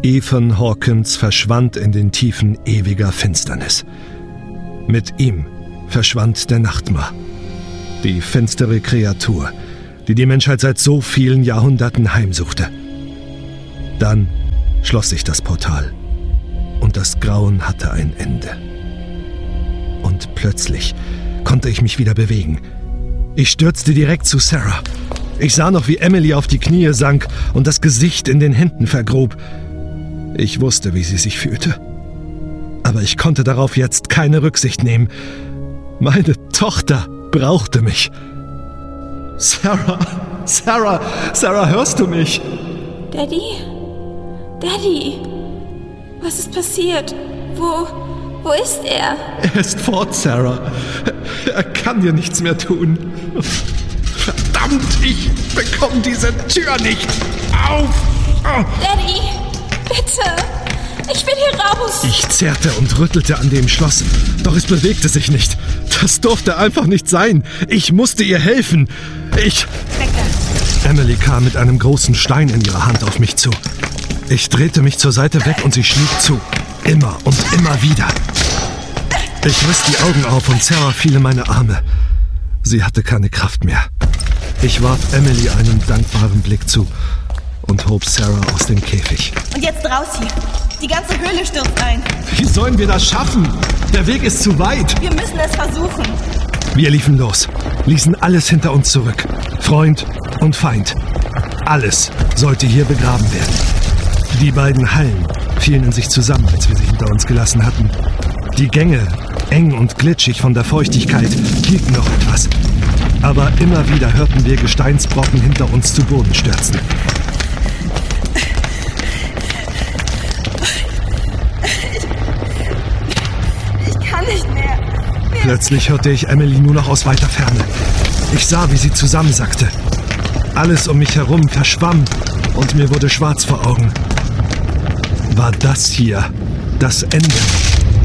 Ethan Hawkins verschwand in den Tiefen ewiger Finsternis. Mit ihm verschwand der Nachtmar, die finstere Kreatur, die die Menschheit seit so vielen Jahrhunderten heimsuchte. Dann schloss sich das Portal und das Grauen hatte ein Ende. Und plötzlich konnte ich mich wieder bewegen. Ich stürzte direkt zu Sarah. Ich sah noch, wie Emily auf die Knie sank und das Gesicht in den Händen vergrub. Ich wusste, wie sie sich fühlte. Aber ich konnte darauf jetzt keine Rücksicht nehmen. Meine Tochter brauchte mich. Sarah, hörst du mich? Daddy? Was ist passiert? Wo ist er? Er ist fort, Sarah. Er kann dir nichts mehr tun. Verdammt, ich bekomme diese Tür nicht auf. Oh. Daddy, bitte. Ich will hier raus. Ich zerrte und rüttelte an dem Schloss, doch es bewegte sich nicht. Das durfte einfach nicht sein. Ich musste ihr helfen. Emily kam mit einem großen Stein in ihrer Hand auf mich zu. Ich drehte mich zur Seite weg und sie schlug zu. Immer und immer wieder. Ich riss die Augen auf und Sarah fiel in meine Arme. Sie hatte keine Kraft mehr. Ich warf Emily einen dankbaren Blick zu und hob Sarah aus dem Käfig. Und jetzt raus hier. Die ganze Höhle stürzt ein. Wie sollen wir das schaffen? Der Weg ist zu weit. Wir müssen es versuchen. Wir liefen los, ließen alles hinter uns zurück. Freund und Feind. Alles sollte hier begraben werden. Die beiden Hallen fielen in sich zusammen, als wir sie hinter uns gelassen hatten. Die Gänge, eng und glitschig von der Feuchtigkeit, hielten noch etwas. Aber immer wieder hörten wir Gesteinsbrocken hinter uns zu Boden stürzen. Ich kann nicht mehr. Plötzlich hörte ich Emily nur noch aus weiter Ferne. Ich sah, wie sie zusammensackte. Alles um mich herum verschwamm und mir wurde schwarz vor Augen. War das hier das Ende?